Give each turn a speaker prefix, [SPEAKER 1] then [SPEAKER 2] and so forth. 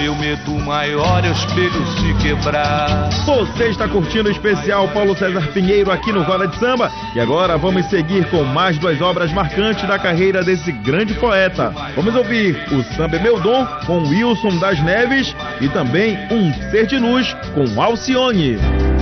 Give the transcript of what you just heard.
[SPEAKER 1] meu medo maior é o espelho se quebrar.
[SPEAKER 2] Você está curtindo o especial Paulo César Pinheiro aqui no Roda de Samba. E agora vamos seguir com mais 2 obras marcantes da carreira desse grande poeta. Vamos ouvir o Samba é Meu Dom, com Wilson das Neves, e também Um Ser de Luz, com Alcione.